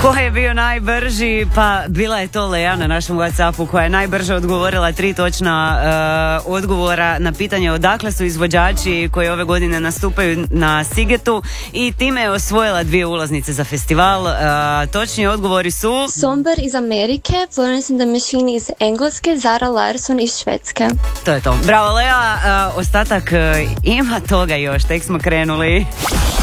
Ko je bio najbrži? Pa bila je to Lea na našem WhatsAppu koja je najbrže odgovorila 3 točna odgovora na pitanje odakle su izvođači koji ove godine nastupaju na Sigetu i time je osvojila 2 ulaznice za festival. Točni odgovori su Somber iz Amerike, Florence and the Machine iz Engleske, Zara Larsson iz Švedske. To je to. Bravo Lea, ostatak ima toga još, tek smo krenuli.